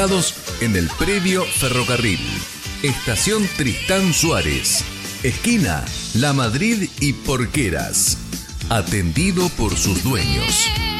En el predio Ferrocarril, Estación Tristán Suárez, esquina La Madrid y Porqueras, atendido por sus dueños.